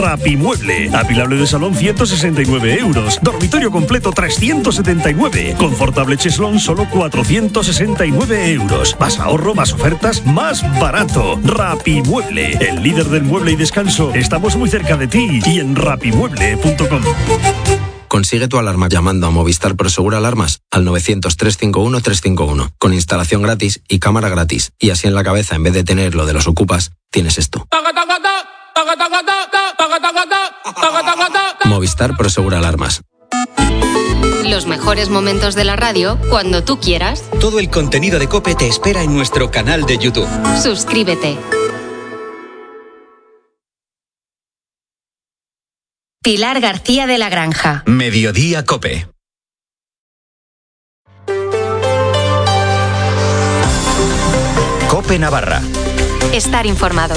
Rapimueble. Apilable de salón 169 euros. Dormitorio completo 379. Confortable cheslón solo 469 euros. Más ahorro, más ofertas, más barato. Rapimueble, el líder del mueble y descanso. Estamos muy cerca de ti y en rapimueble.com. Consigue tu alarma llamando a Movistar Prosegur Alarmas al 900-351-351 con instalación gratis y cámara gratis. Y así en la cabeza, en vez de tener lo de los ocupas, tienes esto. Movistar Prosegur Alarmas. Los mejores momentos de la radio cuando tú quieras. Todo el contenido de COPE te espera en nuestro canal de YouTube. Suscríbete. Pilar García de la Granja. Mediodía COPE. COPE Navarra. Estar informado.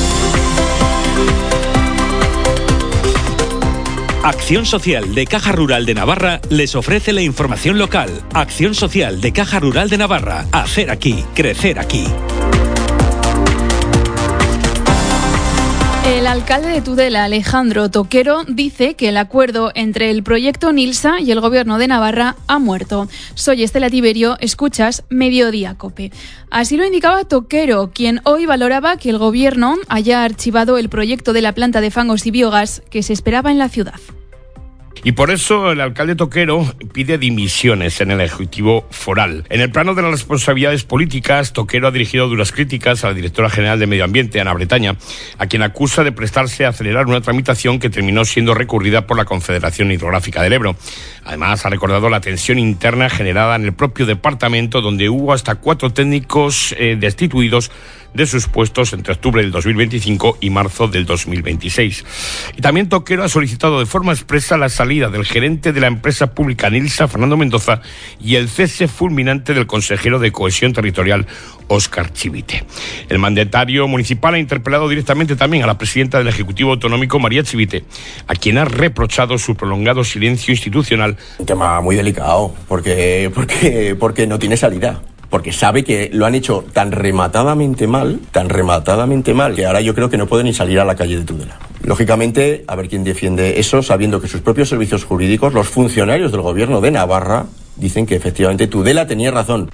Acción Social de Caja Rural de Navarra les ofrece la información local. Acción Social de Caja Rural de Navarra. Hacer aquí, crecer aquí. El alcalde de Tudela, Alejandro Toquero, dice que el acuerdo entre el proyecto Nilsa y el Gobierno de Navarra ha muerto. Soy Estela Tiberio, escuchas Mediodía COPE. Así lo indicaba Toquero, quien hoy valoraba que el Gobierno haya archivado el proyecto de la planta de fangos y biogás que se esperaba en la ciudad. Y por eso el alcalde Toquero pide dimisiones en el Ejecutivo Foral. En el plano de las responsabilidades políticas, Toquero ha dirigido duras críticas a la directora general de Medio Ambiente, Ana Bretaña, a quien acusa de prestarse a acelerar una tramitación que terminó siendo recurrida por la Confederación Hidrográfica del Ebro. Además, ha recordado la tensión interna generada en el propio departamento, donde hubo hasta 4 técnicos destituidos de sus puestos entre octubre del 2025 y marzo del 2026. Y también Toquero ha solicitado de forma expresa la salida del gerente de la empresa pública Nilsa, Fernando Mendoza, y el cese fulminante del consejero de Cohesión Territorial, Óscar Chivite. El mandatario municipal ha interpelado directamente también a la presidenta del Ejecutivo Autonómico, María Chivite, a quien ha reprochado su prolongado silencio institucional. Un tema muy delicado, porque no tiene salida. Porque sabe que lo han hecho tan rematadamente mal, que ahora yo creo que no puede ni salir a la calle de Tudela. Lógicamente, a ver quién defiende eso, sabiendo que sus propios servicios jurídicos, los funcionarios del Gobierno de Navarra, dicen que efectivamente Tudela tenía razón.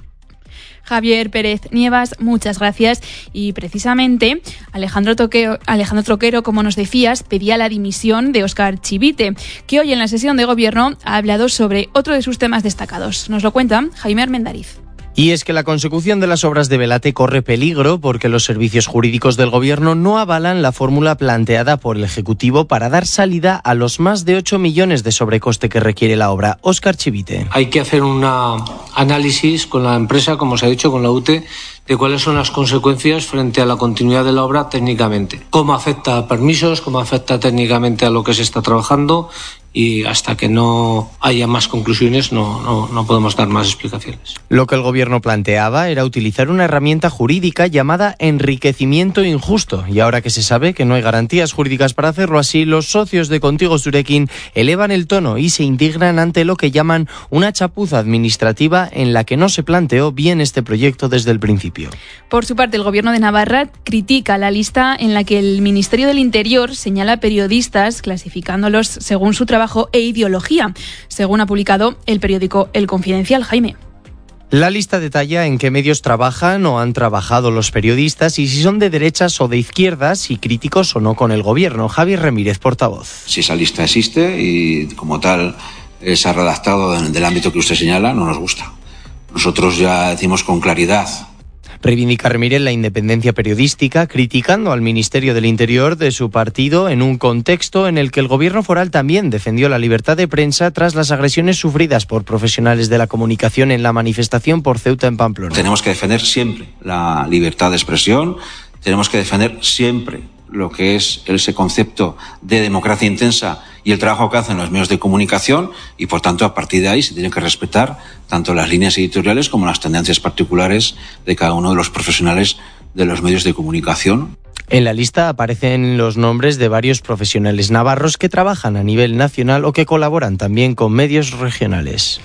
Javier Pérez Nievas, muchas gracias. Y precisamente Alejandro Toquero, como nos decías, pedía la dimisión de Óscar Chivite, que hoy en la sesión de Gobierno ha hablado sobre otro de sus temas destacados. Nos lo cuenta Jaime Armendariz. Y es que la consecución de las obras de Belate corre peligro porque los servicios jurídicos del Gobierno no avalan la fórmula planteada por el Ejecutivo para dar salida a los más de 8 millones de sobrecoste que requiere la obra. Óscar Chivite. Hay que hacer un análisis con la empresa, como se ha dicho, con la UTE, de cuáles son las consecuencias frente a la continuidad de la obra técnicamente. Cómo afecta a permisos, cómo afecta técnicamente a lo que se está trabajando, y hasta que no haya más conclusiones no podemos dar más explicaciones. Lo que el Gobierno planteaba era utilizar una herramienta jurídica llamada enriquecimiento injusto, y ahora que se sabe que no hay garantías jurídicas para hacerlo así, los socios de Contigo Zurekin elevan el tono y se indignan ante lo que llaman una chapuza administrativa en la que no se planteó bien este proyecto desde el principio. Por su parte, el Gobierno de Navarra critica la lista en la que el Ministerio del Interior señala periodistas clasificándolos según su trabajo e ideología, según ha publicado el periódico El Confidencial. Jaime. La lista detalla en qué medios trabajan o han trabajado los periodistas y si son de derechas o de izquierdas, si críticos o no con el Gobierno. Javier Ramírez, portavoz. Si esa lista existe y como tal se ha redactado del ámbito que usted señala, no nos gusta. Nosotros ya decimos con claridad. Reivindica Ramírez la independencia periodística, criticando al Ministerio del Interior de su partido en un contexto en el que el Gobierno foral también defendió la libertad de prensa tras las agresiones sufridas por profesionales de la comunicación en la manifestación por Ceuta en Pamplona. Tenemos que defender siempre la libertad de expresión, tenemos que defender siempre lo que es ese concepto de democracia intensa y el trabajo que hacen los medios de comunicación, y por tanto a partir de ahí se tienen que respetar tanto las líneas editoriales como las tendencias particulares de cada uno de los profesionales de los medios de comunicación. En la lista aparecen los nombres de varios profesionales navarros que trabajan a nivel nacional o que colaboran también con medios regionales.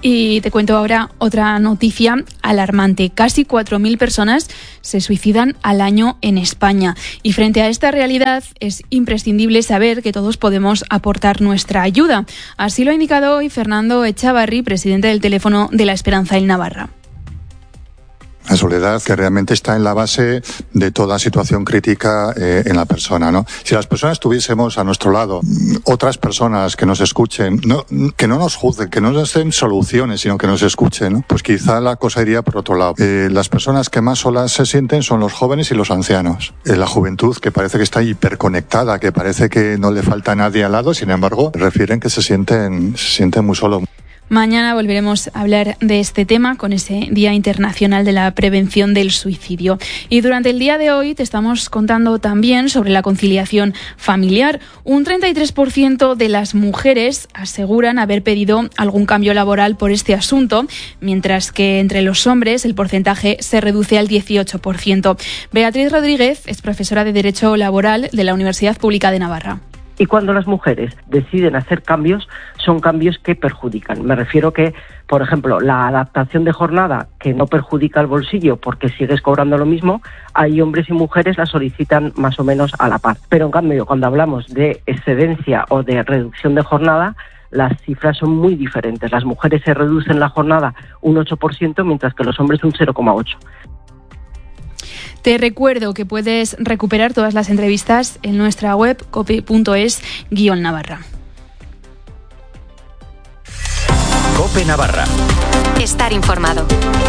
Y te cuento ahora otra noticia alarmante. Casi 4.000 personas se suicidan al año en España. Y frente a esta realidad es imprescindible saber que todos podemos aportar nuestra ayuda. Así lo ha indicado hoy Fernando Echavarri, presidente del Teléfono de la Esperanza en Navarra. La soledad que realmente está en la base de toda situación crítica en la persona, ¿no? Si las personas tuviésemos a nuestro lado otras personas que nos escuchen, que no nos juzguen, que no nos den soluciones, sino que nos escuchen, ¿no? Pues quizá la cosa iría por otro lado. Las personas que más solas se sienten son los jóvenes y los ancianos. La juventud, que parece que está hiperconectada, que parece que no le falta nadie al lado, sin embargo, refieren que se sienten muy solos. Mañana volveremos a hablar de este tema con ese Día Internacional de la Prevención del Suicidio. Y durante el día de hoy te estamos contando también sobre la conciliación familiar. Un 33% de las mujeres aseguran haber pedido algún cambio laboral por este asunto, mientras que entre los hombres el porcentaje se reduce al 18%. Beatriz Rodríguez es profesora de Derecho Laboral de la Universidad Pública de Navarra. Y cuando las mujeres deciden hacer cambios, son cambios que perjudican. Me refiero que, por ejemplo, la adaptación de jornada que no perjudica el bolsillo porque sigues cobrando lo mismo, hay hombres y mujeres la solicitan más o menos a la par. Pero en cambio, cuando hablamos de excedencia o de reducción de jornada, las cifras son muy diferentes. Las mujeres se reducen la jornada un 8%, mientras que los hombres un 0,8%. Te recuerdo que puedes recuperar todas las entrevistas en nuestra web cope.es/Navarra. Cope Navarra. Estar informado.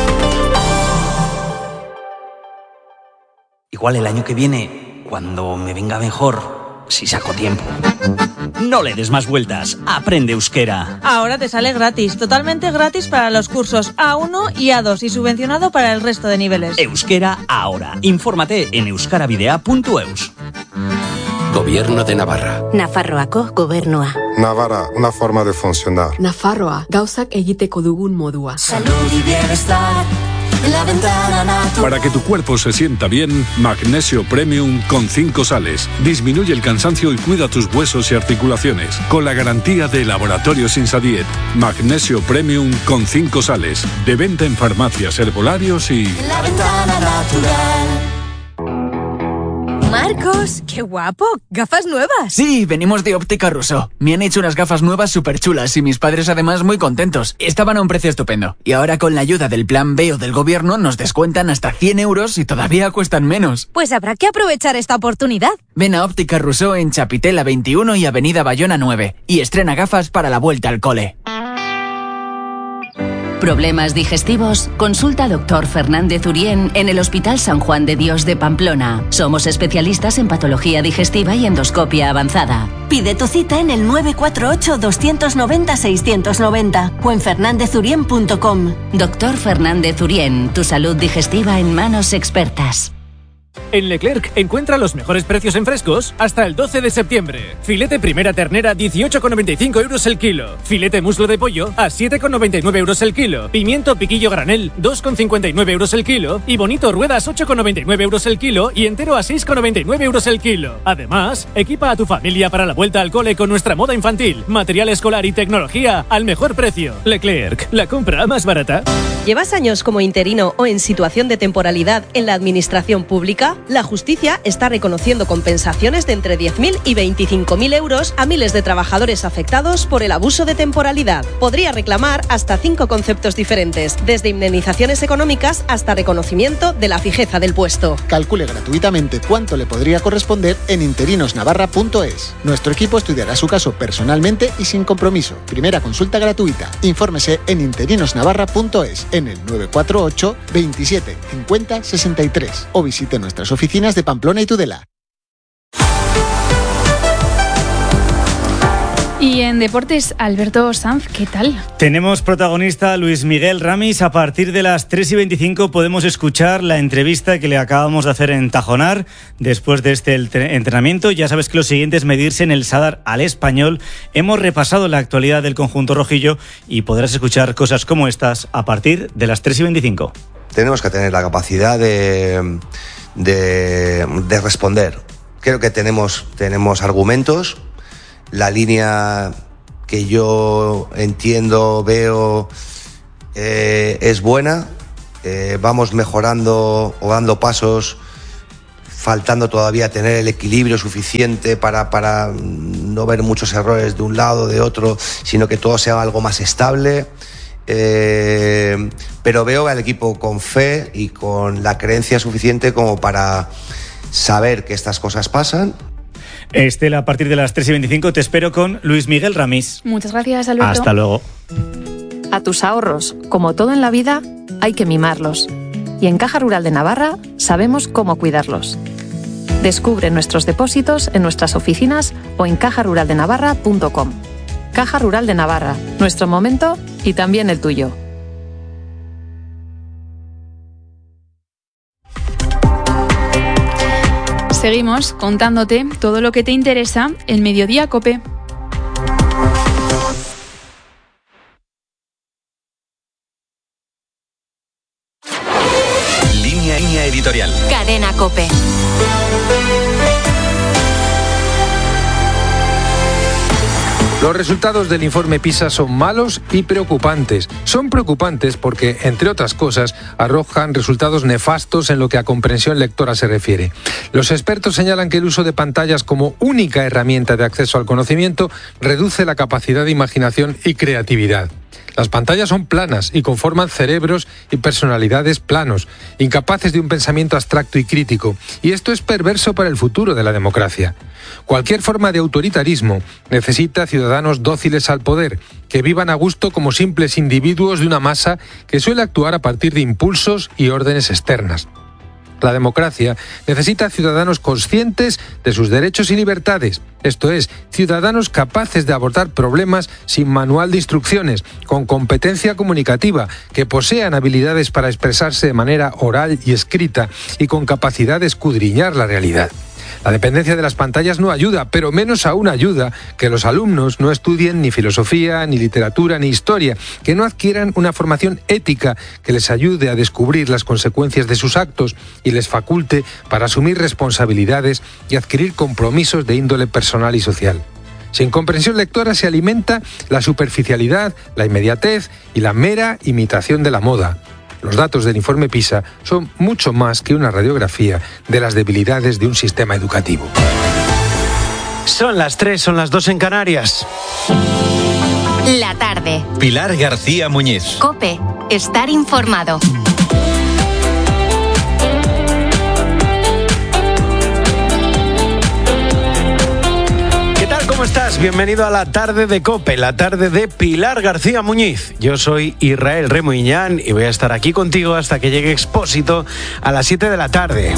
Igual el año que viene, cuando me venga mejor, si saco tiempo. No le des más vueltas. Aprende euskera. Ahora te sale gratis, totalmente gratis para los cursos A1 y A2 y subvencionado para el resto de niveles. Euskera ahora. Infórmate en euskaravidea.eus. Gobierno de Navarra. Nafarroako gobernua. Navarra, una forma de funcionar. Nafarroa, gauzak egiteko dugun modua. Salud y bienestar. La ventana natural. Para que tu cuerpo se sienta bien, Magnesio Premium con 5 sales. Disminuye el cansancio y cuida tus huesos y articulaciones. Con la garantía de Laboratorios Insadiet. Magnesio Premium con 5 sales. De venta en farmacias, herbolarios y... La ventana natural. Marcos, qué guapo, gafas nuevas. Sí, venimos de Óptica Rousseau. Me han hecho unas gafas nuevas súper chulas y mis padres además muy contentos. Estaban a un precio estupendo. Y ahora con la ayuda del Plan B o del gobierno nos descuentan hasta 100 euros y todavía cuestan menos. Pues habrá que aprovechar esta oportunidad. Ven a Óptica Rousseau en Chapitela 21 y Avenida Bayona 9 y estrena gafas para la vuelta al cole. ¿Problemas digestivos? Consulta al Dr. Fernández Urien en el Hospital San Juan de Dios de Pamplona. Somos especialistas en patología digestiva y endoscopia avanzada. Pide tu cita en el 948-290-690 o en fernandezurien.com. Dr. Fernández Urien, tu salud digestiva en manos expertas. En Leclerc encuentra los mejores precios en frescos hasta el 12 de septiembre. Filete primera ternera 18,95 euros el kilo. Filete muslo de pollo a 7,99 euros el kilo. Pimiento piquillo granel 2,59 euros el kilo. Y bonito ruedas 8,99 euros el kilo y entero a 6,99 euros el kilo. Además, equipa a tu familia para la vuelta al cole con nuestra moda infantil, material escolar y tecnología al mejor precio. Leclerc, la compra más barata. ¿Llevas años como interino o en situación de temporalidad en la administración pública? La justicia está reconociendo compensaciones de entre 10.000 y 25.000 euros a miles de trabajadores afectados por el abuso de temporalidad. Podría reclamar hasta 5 conceptos diferentes, desde indemnizaciones económicas hasta reconocimiento de la fijeza del puesto. Calcule gratuitamente cuánto le podría corresponder en interinosnavarra.es. Nuestro equipo estudiará su caso personalmente y sin compromiso. Primera consulta gratuita. Infórmese en interinosnavarra.es en el 948 27 50 63 o visite nuestras oficinas de Pamplona y Tudela. Y en deportes, Alberto Sanz, ¿qué tal? Tenemos protagonista Luis Miguel Ramis. A partir de las 3:25 podemos escuchar la entrevista que le acabamos de hacer en Tajonar después de este entrenamiento. Ya sabes que lo siguiente es medirse en el Sadar al Español. Hemos repasado la actualidad del conjunto rojillo y podrás escuchar cosas como estas a partir de las 3:25. Tenemos que tener la capacidad de responder. Creo que tenemos argumentos. La línea que yo entiendo, veo es buena, vamos mejorando o dando pasos, faltando todavía tener el equilibrio suficiente para no ver muchos errores de un lado, de otro, sino que todo sea algo más estable. Pero veo al equipo con fe y con la creencia suficiente como para saber que estas cosas pasan. Estela, a partir de las 3:25 te espero con Luis Miguel Ramis. Muchas gracias, Alberto. Hasta luego. A tus ahorros, como todo en la vida, hay que mimarlos. Y en Caja Rural de Navarra sabemos cómo cuidarlos. Descubre nuestros depósitos en nuestras oficinas o en cajaruraldenavarra.com. Caja Rural de Navarra, nuestro momento y también el tuyo. Seguimos contándote todo lo que te interesa en Mediodía COPE. Línea editorial. Cadena COPE. Los resultados del informe PISA son malos y preocupantes. Son preocupantes porque, entre otras cosas, arrojan resultados nefastos en lo que a comprensión lectora se refiere. Los expertos señalan que el uso de pantallas como única herramienta de acceso al conocimiento reduce la capacidad de imaginación y creatividad. Las pantallas son planas y conforman cerebros y personalidades planos, incapaces de un pensamiento abstracto y crítico, y esto es perverso para el futuro de la democracia. Cualquier forma de autoritarismo necesita ciudadanos dóciles al poder, que vivan a gusto como simples individuos de una masa que suele actuar a partir de impulsos y órdenes externas. La democracia necesita ciudadanos conscientes de sus derechos y libertades, esto es, ciudadanos capaces de abordar problemas sin manual de instrucciones, con competencia comunicativa, que posean habilidades para expresarse de manera oral y escrita y con capacidad de escudriñar la realidad. La dependencia de las pantallas no ayuda, pero menos aún ayuda que los alumnos no estudien ni filosofía, ni literatura, ni historia, que no adquieran una formación ética que les ayude a descubrir las consecuencias de sus actos y les faculte para asumir responsabilidades y adquirir compromisos de índole personal y social. Sin comprensión lectora se alimenta la superficialidad, la inmediatez y la mera imitación de la moda. Los datos del informe PISA son mucho más que una radiografía de las debilidades de un sistema educativo. Son las 3, son las 2 en Canarias. La tarde. Pilar García Muñiz. COPE. Estar informado. ¿Cómo estás? Bienvenido a la tarde de COPE, la tarde de Pilar García Muñiz. Yo soy Israel Remuñán y voy a estar aquí contigo hasta que llegue Expósito a las 7 de la tarde.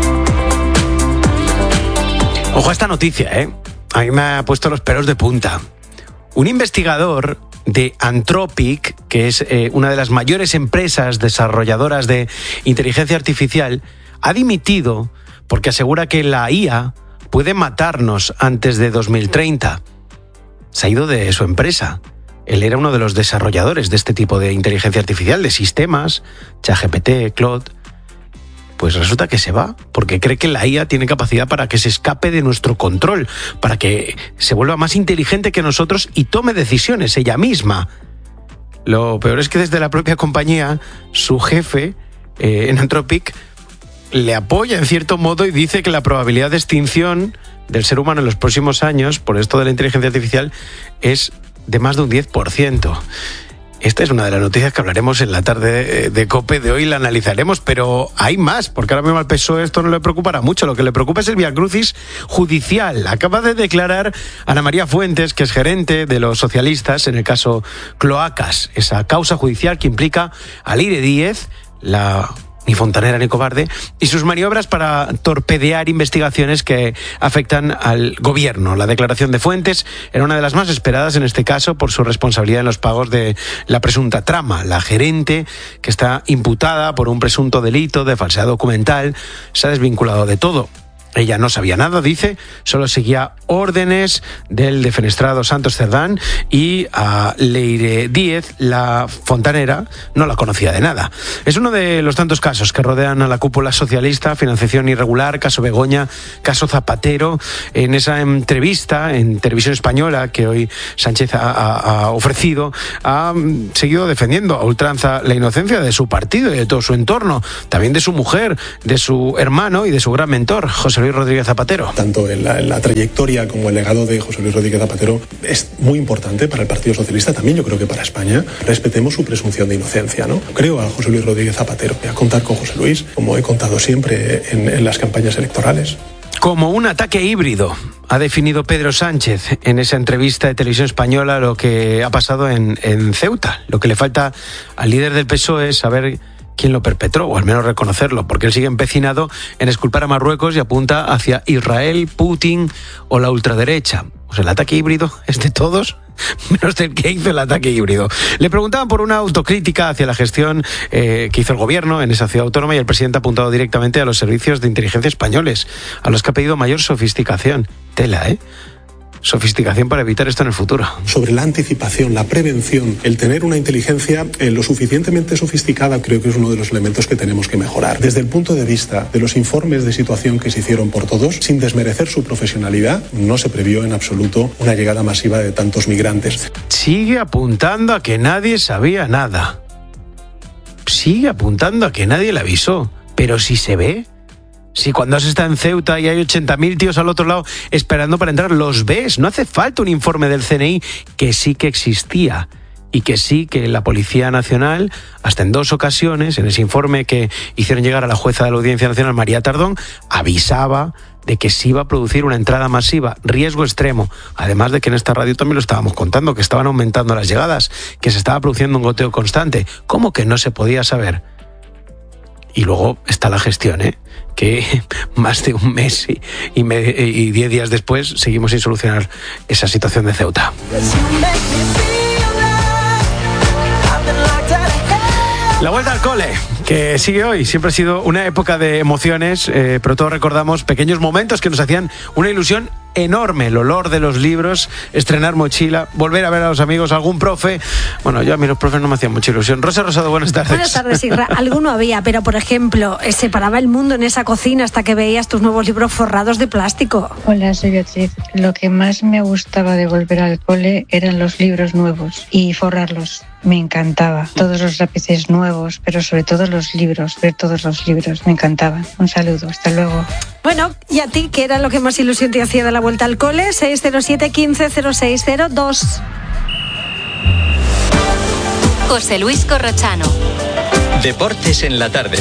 Ojo a esta noticia, ¿eh? A mí me ha puesto los pelos de punta. Un investigador de Anthropic, que es una de las mayores empresas desarrolladoras de inteligencia artificial, ha dimitido porque asegura que la IA puede matarnos antes de 2030. Se ha ido de su empresa. Él era uno de los desarrolladores de este tipo de inteligencia artificial, de sistemas, ChatGPT, Claude. Pues resulta que se va, porque cree que la IA tiene capacidad para que se escape de nuestro control, para que se vuelva más inteligente que nosotros y tome decisiones ella misma. Lo peor es que desde la propia compañía, su jefe en Anthropic le apoya en cierto modo y dice que la probabilidad de extinción del ser humano en los próximos años, por esto de la inteligencia artificial, es de más de un 10%. Esta es una de las noticias que hablaremos en la tarde de COPE de hoy, la analizaremos, pero hay más, porque ahora mismo al PSOE esto no le preocupará mucho. Lo que le preocupa es el viacrucis judicial. Acaba de declarar Ana María Fuentes, que es gerente de los socialistas en el caso Cloacas, esa causa judicial que implica a Leire Díez, ni fontanera ni cobarde, y sus maniobras para torpedear investigaciones que afectan al gobierno. La declaración de Fuentes era una de las más esperadas en este caso por su responsabilidad en los pagos de la presunta trama. La gerente, que está imputada por un presunto delito de falsedad documental, se ha desvinculado de todo. Ella no sabía nada, dice, solo seguía órdenes del defenestrado Santos Cerdán y a Leire Díez, la fontanera, no la conocía de nada. Es uno de los tantos casos que rodean a la cúpula socialista, financiación irregular, caso Begoña, caso Zapatero. En esa entrevista en Televisión Española que hoy Sánchez ha ofrecido, ha seguido defendiendo a ultranza la inocencia de su partido y de todo su entorno, también de su mujer, de su hermano y de su gran mentor, José Luis Rodríguez Zapatero. Tanto la trayectoria como el legado de José Luis Rodríguez Zapatero es muy importante para el Partido Socialista, también yo creo que para España. Respetemos su presunción de inocencia, ¿no? Creo a José Luis Rodríguez Zapatero, a contar con José Luis, como he contado siempre en las campañas electorales. Como un ataque híbrido, ha definido Pedro Sánchez en esa entrevista de Televisión Española lo que ha pasado en Ceuta. Lo que le falta al líder del PSOE es saber quién lo perpetró, o al menos reconocerlo, porque él sigue empecinado en exculpar a Marruecos y apunta hacia Israel, Putin o la ultraderecha. Pues el ataque híbrido es de todos, menos del que hizo el ataque híbrido. Le preguntaban por una autocrítica hacia la gestión que hizo el gobierno en esa ciudad autónoma y el presidente ha apuntado directamente a los servicios de inteligencia españoles, a los que ha pedido mayor sofisticación. Tela, sofisticación para evitar esto en el futuro. Sobre la anticipación, la prevención, el tener una inteligencia lo suficientemente sofisticada, creo que es uno de los elementos que tenemos que mejorar. Desde el punto de vista de los informes de situación que se hicieron por todos, sin desmerecer su profesionalidad, no se previó en absoluto una llegada masiva de tantos migrantes. Sigue apuntando a que nadie sabía nada. Sigue apuntando a que nadie le avisó. Pero si se ve... Si cuando has estado en Ceuta y hay 80.000 tíos al otro lado esperando para entrar, los ves. No hace falta un informe del CNI, que sí que existía. Y que sí que la Policía Nacional, hasta en 2 ocasiones, en ese informe que hicieron llegar a la jueza de la Audiencia Nacional, María Tardón, avisaba de que se iba a producir una entrada masiva, riesgo extremo. Además de que en esta radio también lo estábamos contando, que estaban aumentando las llegadas, que se estaba produciendo un goteo constante. ¿Cómo que no se podía saber? Y luego está la gestión, que más de un mes y 10 días después seguimos sin solucionar esa situación de Ceuta. La vuelta al cole, que sigue hoy, siempre ha sido una época de emociones, pero todos recordamos pequeños momentos que nos hacían una ilusión enorme. El olor de los libros, estrenar mochila, volver a ver a los amigos, algún profe. Bueno, yo a mí los profes no me hacían mucha ilusión. Rosa Rosado, buenas tardes. Buenas tardes, Isra. Alguno había, pero por ejemplo, se paraba el mundo en esa cocina hasta que veías tus nuevos libros forrados de plástico. Hola, soy Beatriz. Lo que más me gustaba de volver al cole eran los libros nuevos y forrarlos. Me encantaba. Todos los lápices nuevos, pero sobre todo los libros, ver todos los libros. Me encantaban. Un saludo, hasta luego. Bueno, ¿y a ti qué era lo que más ilusión te hacía de la vuelta al cole? 607 15 0602. José Luis Corrochano. Deportes en la tarde.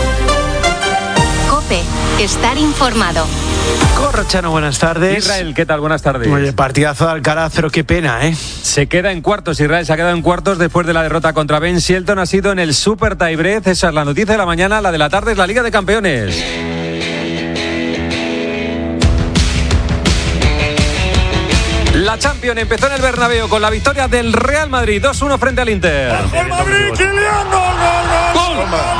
COPE. Estar informado. Corrochano, buenas tardes. Israel, ¿qué tal? Buenas tardes. Oye, partidazo de Alcaraz, pero qué pena, Se queda en cuartos, Israel se ha quedado en cuartos después de la derrota contra Ben Shelton. Ha sido en el Super Tiebreak. Esa es la noticia de la mañana. La de la tarde es la Liga de Campeones. La Champions empezó en el Bernabéu con la victoria del Real Madrid 2-1 frente al Inter. ¡El Madrid, Kylian! ¡Gol!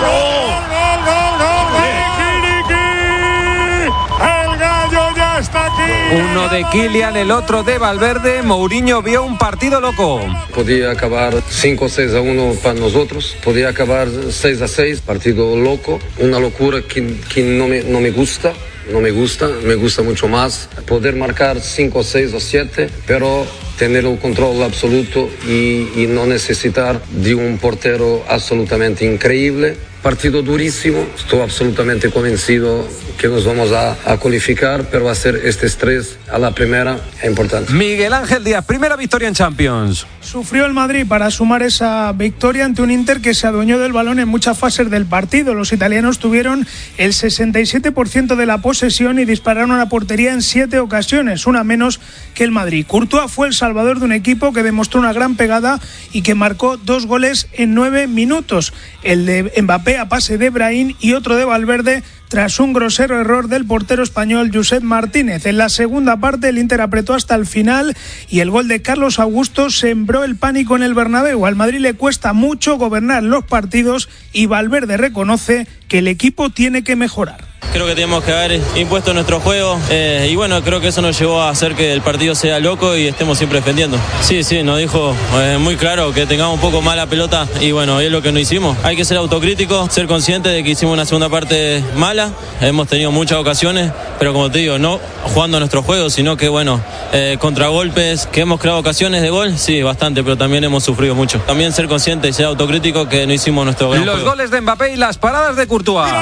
¡El gallo ya está aquí! Uno de Kylian, el otro de Valverde. Mourinho vio un partido loco. Podía acabar 5-6-1 para nosotros, podía acabar 6-6, partido loco, una locura que no me gusta. No me gusta mucho más poder marcar 5, 6 o 7, pero tener el control absoluto y no necesitar de un portero absolutamente increíble. Partido durísimo, estoy absolutamente convencido que nos vamos a cualificar, pero hacer este estrés a la primera es importante. Miguel Ángel Díaz, primera victoria en Champions. Sufrió el Madrid para sumar esa victoria ante un Inter que se adueñó del balón en muchas fases del partido. Los italianos tuvieron el 67% de la posesión y dispararon a la portería en 7 ocasiones, una menos que el Madrid. Courtois fue el salvador de un equipo que demostró una gran pegada y que marcó 2 goles en 9 minutos. El de Mbappé a pase de Brahim y otro de Valverde tras un grosero error del portero español Josep Martínez. En la segunda parte el Inter apretó hasta el final y el gol de Carlos Augusto sembró el pánico en el Bernabéu. Al Madrid le cuesta mucho gobernar los partidos y Valverde reconoce que el equipo tiene que mejorar. Creo que tenemos que haber impuesto nuestro juego y bueno, creo que eso nos llevó a hacer que el partido sea loco y estemos siempre defendiendo. Sí, nos dijo muy claro que tengamos un poco más la pelota y bueno, es lo que no hicimos. Hay que ser autocrítico, ser consciente de que hicimos una segunda parte mala, hemos tenido muchas ocasiones, pero como te digo, no jugando nuestro juego, sino que bueno, contragolpes, que hemos creado ocasiones de gol, sí, bastante, pero también hemos sufrido mucho. También ser consciente y ser autocrítico que no hicimos nuestro gran Los juego. Goles de Mbappé y las paradas de Courtois.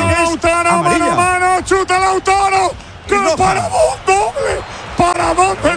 ¡Mano, chuta Lautaro! ¡Qué paradón doble! ¡Paradón de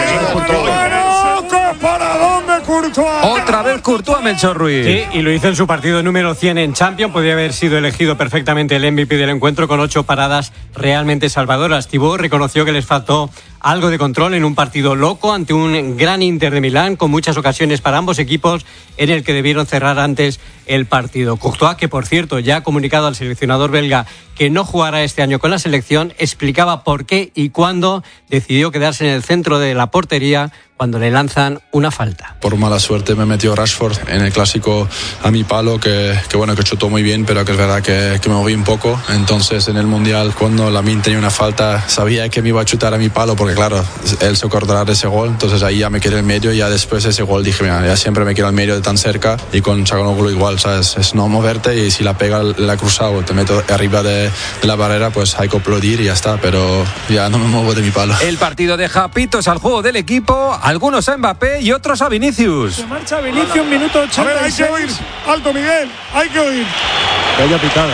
Courtois! ¡Qué paradón de Courtois! Otra vez Courtois, Melchor Ruiz. Sí, y lo hizo en su partido número 100 en Champions. Podría haber sido elegido perfectamente el MVP del encuentro con 8 paradas realmente salvadoras. Thibaut reconoció que les faltó algo de control en un partido loco ante un gran Inter de Milán, con muchas ocasiones para ambos equipos en el que debieron cerrar antes el partido. Courtois, que por cierto ya ha comunicado al seleccionador belga que no jugará este año con la selección, explicaba por qué y cuándo decidió quedarse en el centro de la portería cuando le lanzan una falta. Por mala suerte me metió Rashford en el clásico a mi palo, que bueno, que chutó muy bien, pero que es verdad que me moví un poco. Entonces en el Mundial, cuando Lamine tenía una falta, sabía que me iba a chutar a mi palo, porque claro, él se acordará de ese gol. Entonces ahí ya me quedé en medio y ya después de ese gol dije, mira, ya siempre me quedo en medio de tan cerca, y con Çalhanoğlu igual, ¿sabes? Es no moverte, y si la pega la cruzada o te meto arriba de la barrera, pues hay que aplaudir y ya está, pero ya no me muevo de mi palo. El partido deja pitos al juego del equipo, algunos a Mbappé y otros a Vinicius. Se marcha Vinicius, minuto 86. A ver, hay que oír. Alto, Miguel, hay que oír. Que haya pitada.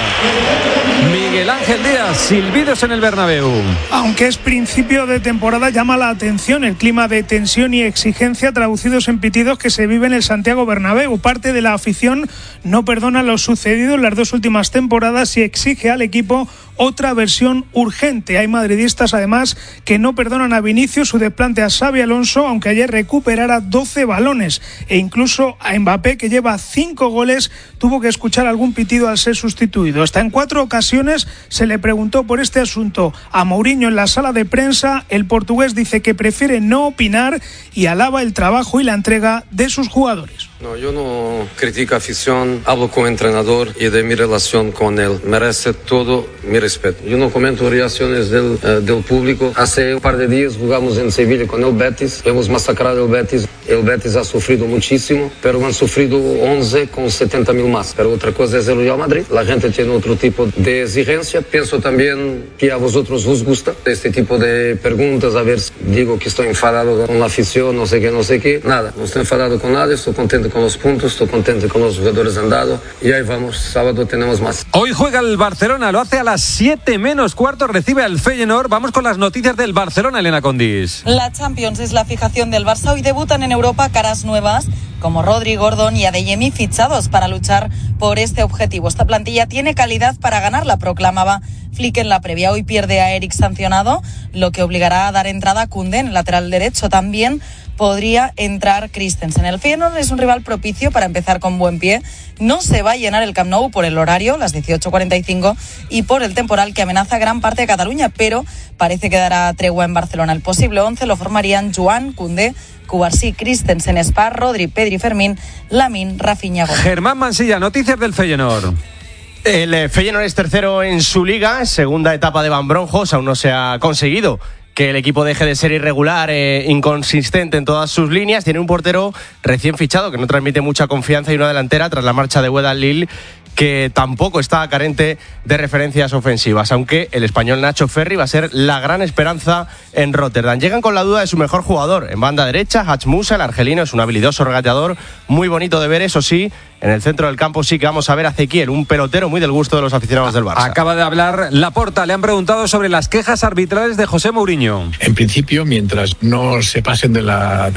Miguel Ángel Díaz, silbidos en el Bernabéu. Aunque es principio de temporada, llama la atención el clima de tensión y exigencia traducidos en pitidos que se vive en el Santiago Bernabéu. Parte de la afición no perdona lo sucedido en las dos últimas temporadas y exige al equipo otra versión urgente. Hay madridistas además que no perdonan a Vinicius su desplante a Xabi Alonso, aunque ayer recuperara 12 balones, e incluso a Mbappé, que lleva 5 goles, tuvo que escuchar algún pitido al ser sustituido. Hasta en 4 ocasiones se le preguntó por este asunto a Mourinho en la sala de prensa. El portugués dice que prefiere no opinar y alaba el trabajo y la entrega de sus jugadores. No, yo no critico afición, hablo con el entrenador y de mi relación con él. Merece todo mi respeto. Yo no comento reacciones del público. Hace un par de días jugamos en Sevilla con el Betis. Hemos masacrado el Betis. El Betis ha sufrido muchísimo, pero han sufrido 11 con 70.000 más. Pero otra cosa es el Real Madrid. La gente tiene otro tipo de exigencia. Pienso también que a vosotros os gusta este tipo de preguntas. A ver, digo que estoy enfadado con la afición, no sé qué. Nada, no estoy enfadado con nada, estoy contento con los puntos, estoy contento con los jugadores han dado y ahí vamos, sábado tenemos más. Hoy juega el Barcelona, lo hace a las 7 menos cuarto, recibe al Feyenoord. Vamos con las noticias del Barcelona, Elena Condis. La Champions es la fijación del Barça. Hoy debutan en Europa caras nuevas como Rodri, Gordon y Adeyemi, fichados para luchar por este objetivo. Esta plantilla tiene calidad para ganarla, proclamaba Flick en la previa. Hoy pierde a Eric sancionado, lo que obligará a dar entrada a Koundé en el lateral derecho. También podría entrar Christensen. El Feyenoord es un rival propicio para empezar con buen pie. No se va a llenar el Camp Nou por el horario, las 18:45, y por el temporal que amenaza gran parte de Cataluña, pero parece que dará tregua en Barcelona. El posible 11 lo formarían Joan, Koundé, Cubarsí, Christensen, Spar, Rodri, Pedri, Fermín, Lamine, Rafinha, Gómez. Germán Mansilla, noticias del Feyenoord. El Feyenoord es tercero en su liga, segunda etapa de Van Bronjos, aún no se ha conseguido que el equipo deje de ser irregular, inconsistente en todas sus líneas. Tiene un portero recién fichado que no transmite mucha confianza y una delantera tras la marcha de Wedal Lille, que tampoco está carente de referencias ofensivas, aunque el español Nacho Ferri va a ser la gran esperanza en Rotterdam. Llegan con la duda de su mejor jugador. En banda derecha, Hach Musa, el argelino, es un habilidoso regateador, muy bonito de ver, eso sí. En el centro del campo sí que vamos a ver a Ezequiel, un pelotero muy del gusto de los aficionados del Barça. Acaba de hablar Laporta, le han preguntado sobre las quejas arbitrales de José Mourinho. En principio, mientras no se pasen de la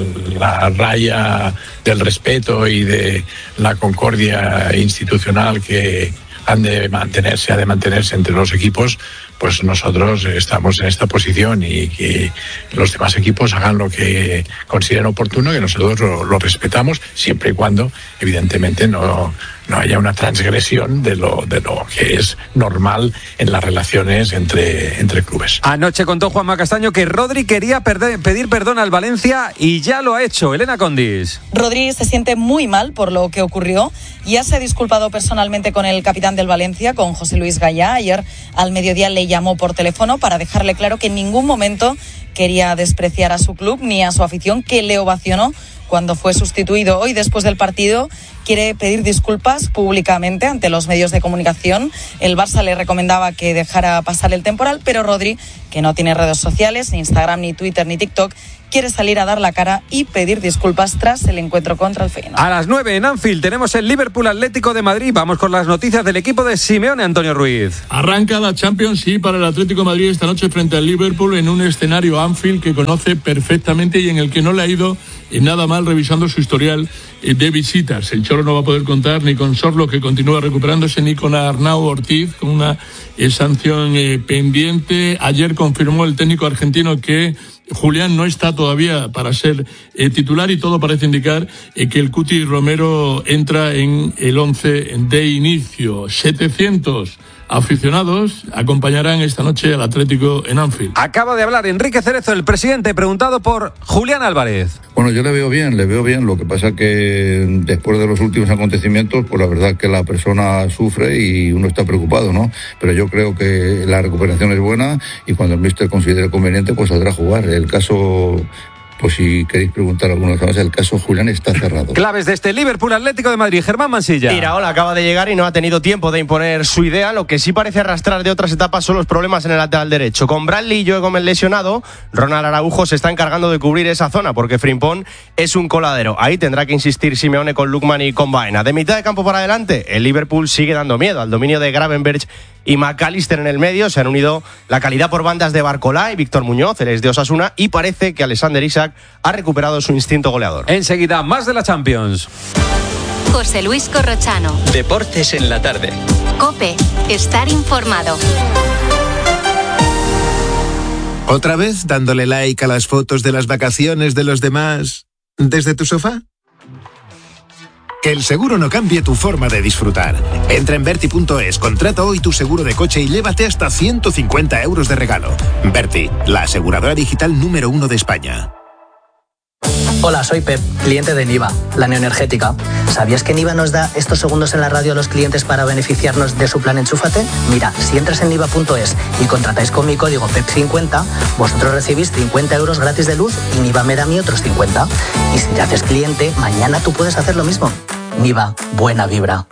raya del respeto y de la concordia institucional que ha de mantenerse entre los equipos, pues nosotros estamos en esta posición y que los demás equipos hagan lo que consideren oportuno, que nosotros lo respetamos, siempre y cuando, evidentemente, no haya una transgresión de lo que es normal en las relaciones entre clubes. Anoche contó Juanma Castaño que Rodri quería pedir perdón al Valencia y ya lo ha hecho. Elena Condis. Rodri se siente muy mal por lo que ocurrió. Ya se ha disculpado personalmente con el capitán del Valencia, con José Luis Gallá. Ayer al mediodía le llamó por teléfono para dejarle claro que en ningún momento quería despreciar a su club ni a su afición, que le ovacionó cuando fue sustituido. Hoy, después del partido, quiere pedir disculpas públicamente ante los medios de comunicación. El Barça le recomendaba que dejara pasar el temporal, pero Rodri, que no tiene redes sociales, ni Instagram, ni Twitter, ni TikTok, quiere salir a dar la cara y pedir disculpas tras el encuentro contra el Feyenoord. A las 9 en Anfield tenemos el Liverpool Atlético de Madrid. Vamos con las noticias del equipo de Simeone, Antonio Ruiz. Arranca la Champions, sí, para el Atlético de Madrid esta noche frente al Liverpool en un escenario Anfield que conoce perfectamente y en el que no le ha ido nada mal revisando su historial de visitas. El Cholo no va a poder contar ni con Sorlo, que continúa recuperándose, ni con Arnau Ortiz, con una sanción pendiente. Ayer confirmó el técnico argentino que Julián no está todavía para ser titular y todo parece indicar que el Cuti Romero entra en el 11 de inicio. 700 aficionados acompañarán esta noche al Atlético en Anfield. Acaba de hablar Enrique Cerezo, el presidente, preguntado por Julián Álvarez. Bueno, yo le veo bien. Lo que pasa que después de los últimos acontecimientos, pues la verdad que la persona sufre y uno está preocupado, ¿no? Pero yo creo que la recuperación es buena y cuando el míster considere conveniente, pues saldrá a jugar. El caso, pues si queréis preguntar alguna cosa más, el caso Julián está cerrado. Claves de este Liverpool Atlético de Madrid, Germán Mansilla. Iraola acaba de llegar y no ha tenido tiempo de imponer su idea. Lo que sí parece arrastrar de otras etapas son los problemas en el lateral derecho. Con Bradley y Joe Gómez lesionado, Ronald Araujo se está encargando de cubrir esa zona porque Frimpong es un coladero. Ahí tendrá que insistir Simeone con Lookman y con Baena. De mitad de campo para adelante, el Liverpool sigue dando miedo al dominio de Gravenberch y McAllister en el medio. Se han unido la calidad por bandas de Barcolá y Víctor Muñoz, él es de Osasuna, y parece que Alexander Isak ha recuperado su instinto goleador. Enseguida, más de la Champions. José Luis Corrochano. Deportes en la tarde. COPE. Estar informado. ¿Otra vez dándole like a las fotos de las vacaciones de los demás desde tu sofá? Que el seguro no cambie tu forma de disfrutar. Entra en Verti.es, contrata hoy tu seguro de coche y llévate hasta 150 euros de regalo. Verti, la aseguradora digital número 1 de España. Hola, soy Pep, cliente de Niva, la neoenergética. ¿Sabías que Niva nos da estos segundos en la radio a los clientes para beneficiarnos de su plan Enchúfate? Mira, si entras en Niva.es y contratáis con mi código PEP50, vosotros recibís 50 euros gratis de luz y Niva me da a mí otros 50. Y si te haces cliente, mañana tú puedes hacer lo mismo. Niva, buena vibra.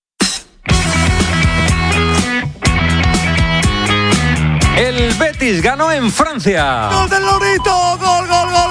El Betis ganó en Francia. ¡Gol del Lorito! ¡Gol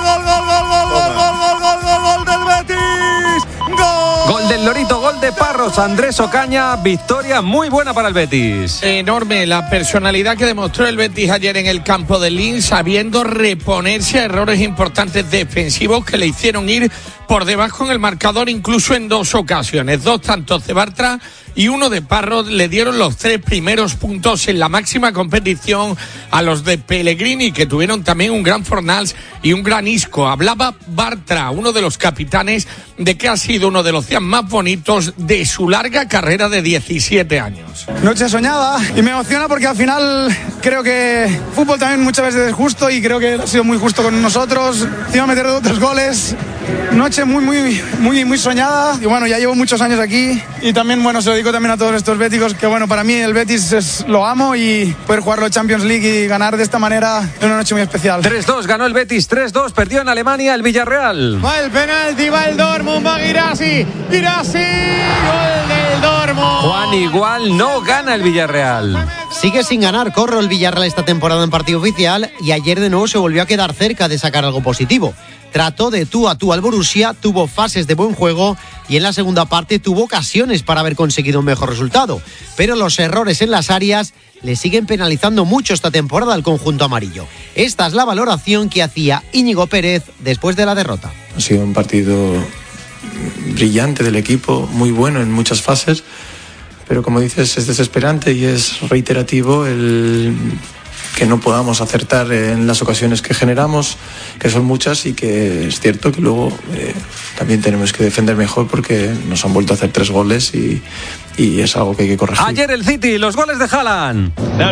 del Betis! Gol del Lorito, gol de Parros, Andrés Ocaña, victoria muy buena para el Betis. Enorme la personalidad que demostró el Betis ayer en el campo de Linz, sabiendo reponerse a errores importantes defensivos que le hicieron ir por debajo en el marcador incluso en dos ocasiones. Dos tantos de Bartra y uno de Parros le dieron los 3 primeros puntos en la máxima competición a los de Pellegrini, que tuvieron también un gran Fornals y un gran Isco. Hablaba Bartra, uno de los capitanes, de que ha sido uno de los días más bonitos de su larga carrera de 17 años. Noche soñada y me emociona porque al final creo que fútbol también muchas veces es justo y creo que ha sido muy justo con nosotros. Encima meter 2 goles. Noche muy soñada y bueno, ya llevo muchos años aquí y también, bueno, se lo digo también a todos estos béticos que, bueno, para mí el Betis lo amo y poder jugar la Champions League y ganar de esta manera es una noche muy especial. 3-2 ganó el Betis, 3-2 perdió en Alemania el Villarreal. Va el penalti, va el Dortmund, va Guirassy, gol del Dortmund. Juan, igual no gana el Villarreal. Sigue sin ganar Corro el Villarreal esta temporada en partido oficial y ayer de nuevo se volvió a quedar cerca de sacar algo positivo. Trató de tú a tú al Borussia, tuvo fases de buen juego y en la segunda parte tuvo ocasiones para haber conseguido un mejor resultado. Pero los errores en las áreas le siguen penalizando mucho esta temporada al conjunto amarillo. Esta es la valoración que hacía Íñigo Pérez después de la derrota. Ha sido un partido brillante del equipo, muy bueno en muchas fases, pero como dices, es desesperante y es reiterativo el que no podamos acertar en las ocasiones que generamos, que son muchas, y que es cierto que luego también tenemos que defender mejor porque nos han vuelto a hacer 3 goles y es algo que hay que corregir. Ayer el City, los goles de Haaland.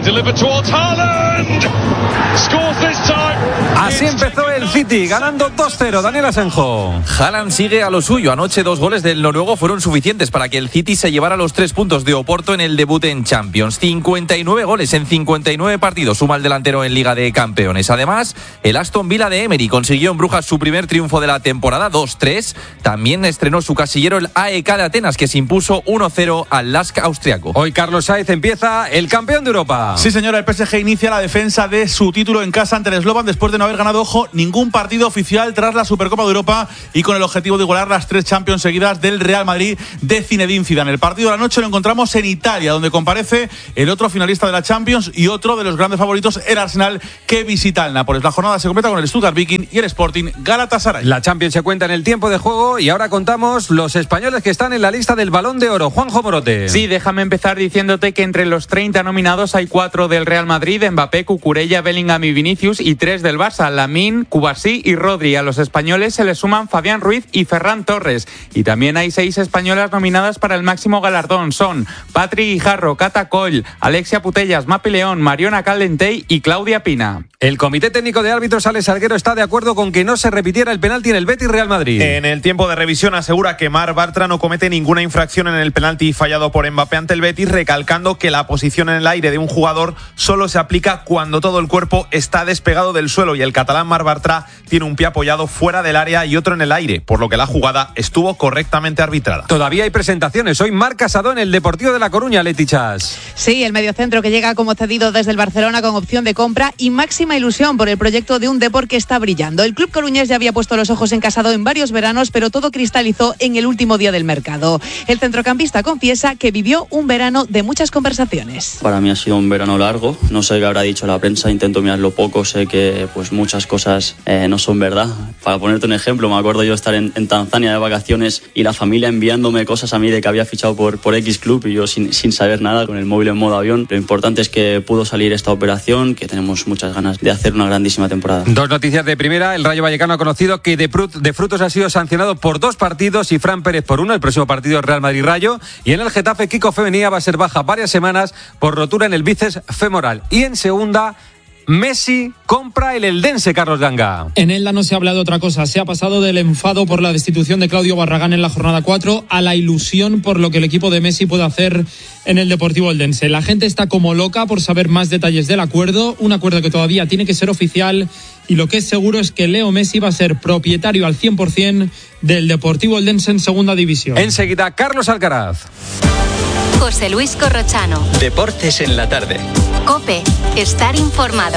Así empezó el City, ganando 2-0. Daniel Asenjo. Haaland sigue a lo suyo. Anoche 2 goles del noruego fueron suficientes para que el City se llevara los 3 puntos de Oporto en el debut en Champions. 59 goles en 59 partidos, suma el delantero en Liga de Campeones. Además, el Aston Villa de Emery consiguió en Brujas su primer triunfo de la temporada, 2-3. También estrenó su casillero el AEK de Atenas, que se impuso 1-0 al LASK austriaco. Hoy Carlos Sainz empieza el campeón de Europa. Sí, señora, el PSG inicia la defensa de su título en casa ante el Slovan después de no haber ganado, ojo, ningún partido oficial tras la Supercopa de Europa y con el objetivo de igualar las 3 Champions seguidas del Real Madrid de Zinedine Zidane. El partido de la noche lo encontramos en Italia, donde comparece el otro finalista de la Champions y otro de los grandes favoritos, el Arsenal, que visita el Nápoles. La jornada se completa con el Stuttgart Viking y el Sporting Galatasaray. La Champions se cuenta en el tiempo de juego y ahora contamos los españoles que están en la lista del Balón de Oro. Juanjo Morote. Sí, déjame empezar diciéndote que entre los 30 nominados hay 4 del Real Madrid: Mbappé, Cucurella, Bellingham y Vinicius, y 3 del Barça: Lamine, Cubarsí y Rodri. A los españoles se les suman Fabián Ruiz y Ferran Torres. Y también hay 6 españolas nominadas para el máximo galardón. Son Patri Guijarro, Cata Coll, Alexia Putellas, Mapi León, Mariona Caldentey y Claudia Pina. El Comité Técnico de Árbitros, Alex Salguero, está de acuerdo con que no se repitiera el penalti en el Betis Real Madrid. En el tiempo de revisión asegura que Marc Bartra no comete ninguna infracción en el penalti fallado por Mbappé ante el Betis, recalcando que la posición en el aire de un jugador solo se aplica cuando todo el cuerpo está despegado del suelo, y el catalán Marc Bartra tiene un pie apoyado fuera del área y otro en el aire, por lo que la jugada estuvo correctamente arbitrada. Todavía hay presentaciones. Hoy Marc Casado en el Deportivo de La Coruña, Leti Chas. Sí, el mediocentro que llega como cedido desde el Barcelona con opción de compra y máxima ilusión por el proyecto de un Depor que está brillando. El club coruñés ya había puesto los ojos en Casado en varios veranos, pero todo cristalizó en el último día del mercado. El centrocampista confiesa que vivió un verano de muchas conversaciones. Para mí ha sido un verano largo, no sé qué habrá dicho la prensa, intento mirarlo poco, sé que pues muchas cosas no son verdad. Para ponerte un ejemplo, me acuerdo yo estar en Tanzania de vacaciones y la familia enviándome cosas a mí de que había fichado por X club y yo sin saber nada, con el móvil en modo avión. Lo importante es que pudo salir esta operación, que tenemos muchas ganas de hacer una grandísima temporada. 2 noticias de primera. El Rayo Vallecano ha conocido que de Frutos ha sido sancionado por 2 partidos y Fran Pérez por 1. El próximo partido es Real Madrid-Rayo. Y en el Getafe, Kiko Femenía va a ser baja varias semanas por rotura en el bíceps femoral. Y en segunda, Messi compra el Eldense, Carlos Ganga. En Elda no se ha hablado de otra cosa. Se ha pasado del enfado por la destitución de Claudio Barragán en la jornada 4 a la ilusión por lo que el equipo de Messi puede hacer en el Deportivo Eldense. La gente está como loca por saber más detalles del acuerdo, un acuerdo que todavía tiene que ser oficial, y lo que es seguro es que Leo Messi va a ser propietario al 100% del Deportivo Eldense en segunda división. Enseguida, Carlos Alcaraz. José Luis Corrochano. Deportes en la tarde. COPE. Estar informado.